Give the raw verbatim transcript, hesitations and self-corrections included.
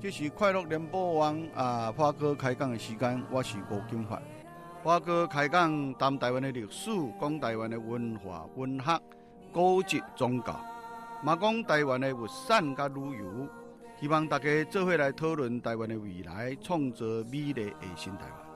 这是快乐联播网啊，花哥开讲的时间，我是吴金发。花哥开讲谈台湾的历史，讲台湾的文化、文学、古籍、宗教，嘛讲台湾的物产甲旅游。希望大家做伙来讨论台湾的未来，创造美丽的新台湾。